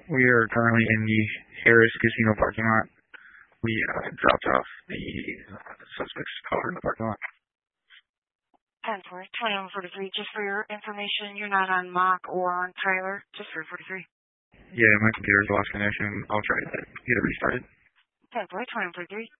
We are currently in the Harris Casino parking lot. We dropped off the suspect's car in the parking lot. 10-4, 2143. Just for your information, you're not on Mock or on Tyler, just for 43. Yeah, my computer's lost connection. I'll try to get it restarted. 10-4, 2143.